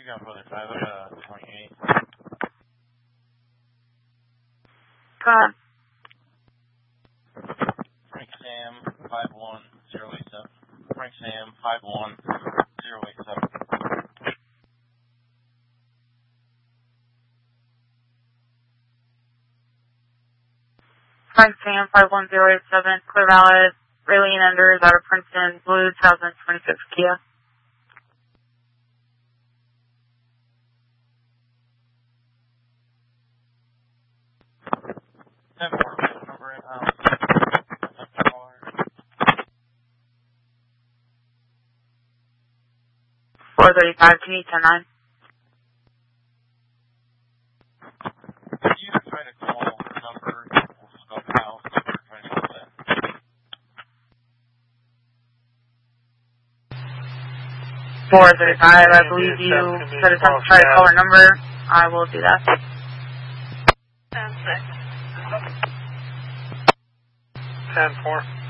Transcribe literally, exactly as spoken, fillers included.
got brother five, uh, twenty-eight. God. Frank Sam, five one zero eight seven. Frank Sam, five one zero eight seven. Frank Sam, five one zero eight seven, Clear Valid, Raylene Enders out of Princeton, Blue two thousand twenty-six Kia. ten four, number eight, um, four thirty-five, can you ten nine? Can you try to call the number of the house number, try to call that? four thirty-five, I believe you said it's time to try to call our number. I will do that. ten six. ten four.